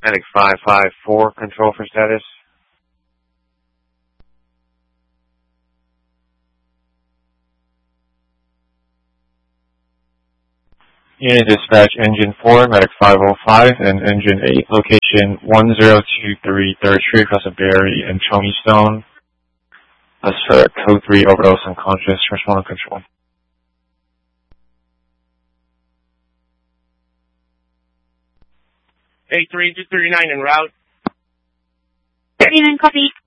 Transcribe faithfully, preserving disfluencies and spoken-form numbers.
Medic five five four, control for status. Unit dispatch engine four, medic five oh five, and engine eight, location one zero two three third Street, across a Berry and Choney Stone. That's for code three, overdose unconscious, respond on control. A three two three nine en route. thirty-nine, copy.